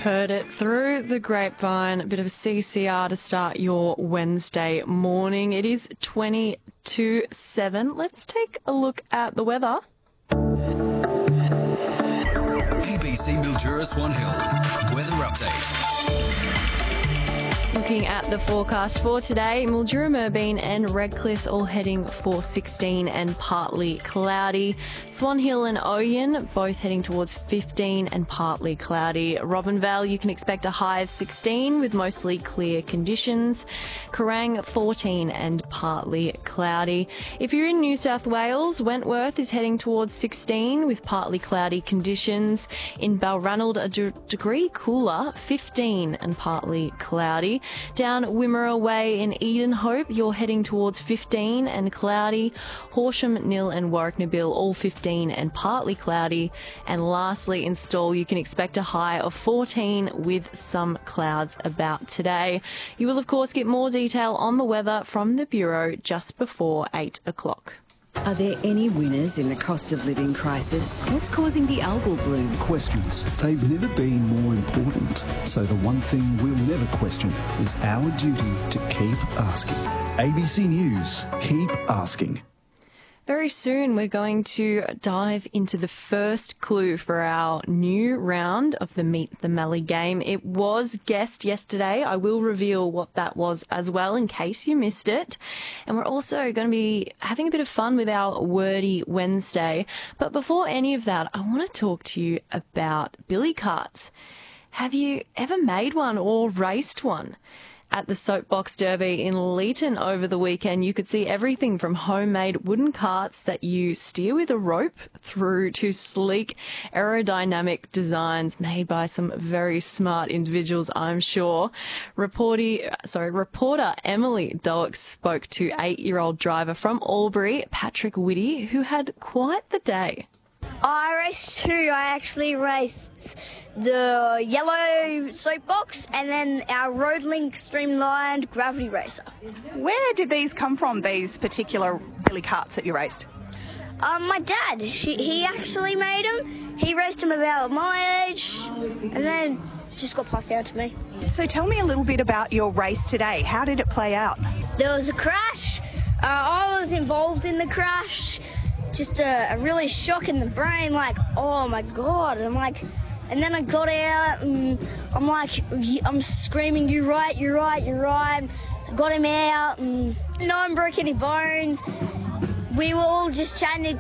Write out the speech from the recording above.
heard it through the grapevine, a bit of a CCR to start your Wednesday morning. It is 20 to 7. Let's take a look at the weather. ABC Mildura Swan Hill weather update. Looking at the forecast for today, Mildura, Merbein and Redcliffe all heading for 16 and partly cloudy. Swan Hill and Oyen both heading towards 15 and partly cloudy. Robinvale, you can expect a high of 16 with mostly clear conditions. Kerrang, 14 and partly cloudy. If you're in New South Wales, Wentworth is heading towards 16 with partly cloudy conditions. In Balranald, a degree cooler, 15 and partly cloudy. Down Wimmera Way in Edenhope, you're heading towards 15 and cloudy. Horsham, Nil and Warwick-Nabil, all 15 and partly cloudy. And lastly, in Stawell, you can expect a high of 14 with some clouds about today. You will, of course, get more detail on the weather from the Bureau just before 8 o'clock. Are there any winners in the cost of living crisis? What's causing the algal bloom? Questions. They've never been more important. So the one thing we'll never question is our duty to keep asking. ABC News. Keep asking. Very soon we're going to dive into the first clue for our new round of the Meet the Mallee game. It was guessed yesterday. I will reveal what that was as well in case you missed it. And we're also going to be having a bit of fun with our Wordy Wednesday. But before any of that, I want to talk to you about billy carts. Have you ever made one or raced one? At the Soapbox Derby in Leeton over the weekend, you could see everything from homemade wooden carts that you steer with a rope through to sleek aerodynamic designs made by some very smart individuals, I'm sure. Reporter Emily Doak spoke to 8-year-old driver from Albury, Patrick Whitty, who had quite the day. I raced two. I actually raced the yellow Soapbox and then our Roadlink Streamlined Gravity Racer. Where did these come from, these particular billy carts that you raced? My dad, he actually made them. He raced them about my age and then just got passed down to me. So tell me a little bit about your race today. How did it play out? There was a crash. I was involved in the crash. Just a really shock in the brain, like, oh my God. And then I got out and I'm screaming, you're right. I got him out and no one broke any bones. We were all just chatting